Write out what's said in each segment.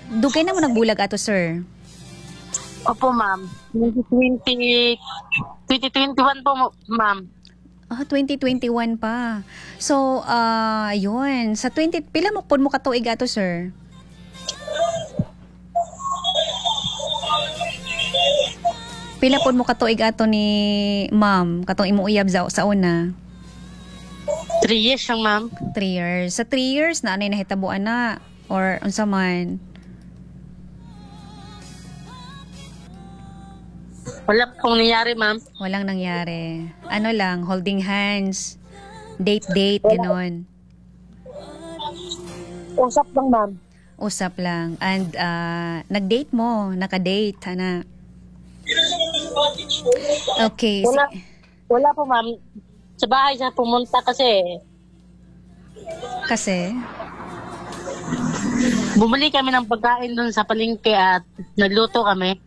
Dugay na mo nagbulag ato, sir. Opo, ma'am. 2021 po, ma'am. 2021 pa. So, yun. Sa 20, pila mo po mo katuig ato, sir? Pila po mo katuig ato ni ma'am, katong imong uyab sa una? 3 years lang, ma'am. 3 years. Sa 3 years, na anay nahitabuan na? Or unsa man? Wala pong nangyari, ma'am. Walang nangyari. Ano lang, holding hands, date, ganon. Usap lang, ma'am. Usap lang. And nag-date mo, naka-date, hana. Okay. Wala po, ma'am. Sa bahay siya pumunta kasi Kasi? bumili kami ng pagkain doon sa palengke at nagluto kami.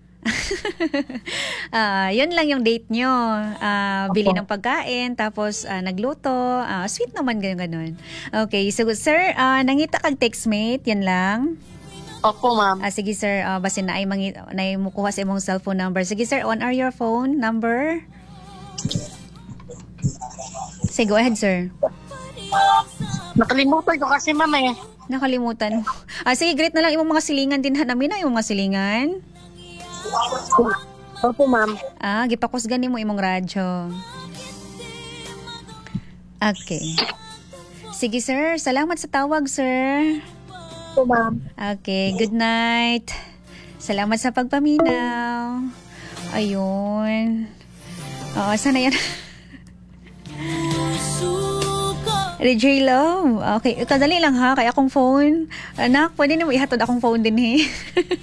Yun lang yung date nyo. Bili ng pagkain, tapos nagluto. Sweet naman, ganun. Okay, so sir, nangita kag textmate, yan lang. Opo, ma'am. Sige sir, basin na ay mukuha sa imong cellphone number. Sige sir, on are your phone number? Sige, go ahead sir. Nakalimutan ko kasi, ma'am eh. Nakalimutan mo. Sige, great na lang imong mga silingan din namin na imong mga silingan. Opo, ma'am. Gipakusgan nimo imong radyo. Okay. Sige sir, salamat sa tawag sir. Opo, ma'am. Okay, good night. Salamat sa pagpaminaw. Ayun. Sana yan. DJ Love. Okay, kadali lang ha, kaya akong phone. Anak, pwede na mo ihatod akong phone din eh.